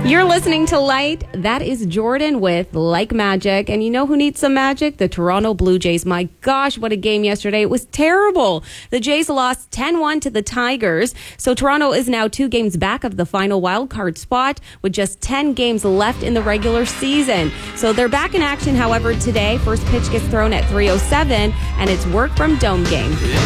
You're listening to Light. That is Jordan with Like Magic. And you know who needs some magic? The Toronto Blue Jays. My gosh, what a game yesterday. It was terrible. The Jays lost 10-1 to the Tigers. So Toronto is now 2 games back of the final wildcard spot with just 10 games left in the regular season. So they're back in action, however, today. First pitch gets thrown at 3:07, and it's work from Dome game.